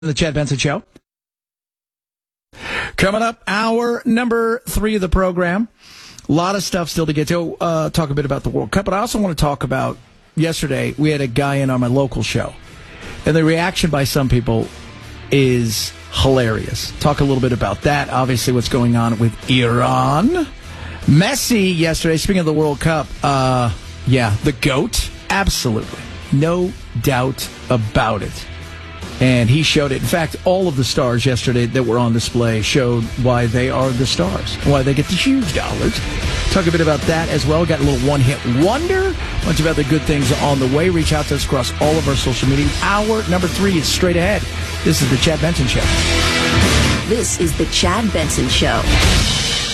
The Chad Benson Show. Coming up, hour number 3 of the program. A lot of stuff still to get to. Talk a bit about the World Cup, but I also want to talk about yesterday. We had a guy in on my local show, and the reaction by some people is hilarious. Talk a little bit about that. Obviously, what's going on with Iran. Messi yesterday, speaking of the World Cup, the GOAT. Absolutely. No doubt about it. And he showed it. In fact, all of the stars yesterday that were on display showed why they are the stars, why they get the huge dollars. Talk a bit about that as well. Got a little one-hit wonder. Bunch of other good things on the way. Reach out to us across all of our social media. Hour number 3 is straight ahead. This is the Chad Benson Show. This is the Chad Benson Show.